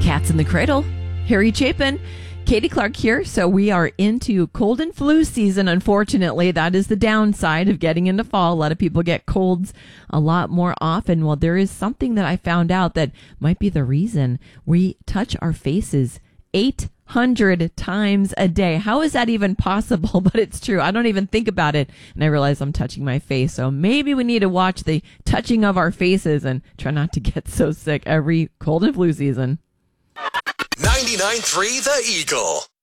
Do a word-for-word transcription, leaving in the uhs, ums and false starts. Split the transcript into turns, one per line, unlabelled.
Cats in the Cradle. Harry Chapin, Katie Clark here. So we are into cold and flu season. Unfortunately, that is the downside of getting into fall. A lot of people get colds a lot more often. Well, there is something that I found out that might be the reason we touch our faces eight hundred times a day. How is that even possible? But it's true. I don't even think about it, and I realize I'm touching my face. So maybe we need to watch the touching of our faces and try not to get so sick every cold and flu season.
ninety-nine point three The Eagle.